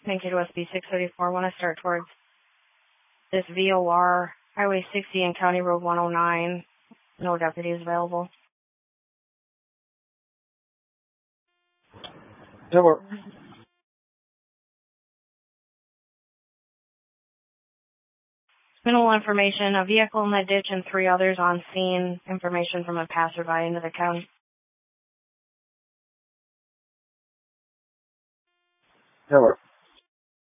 Thank you to SB 634. Want to start towards this VOR, Highway 60 and County Road 109. No deputies available. Over. Minimal information, a vehicle in the ditch and 3 others on scene. Information from a passerby into the county. Over.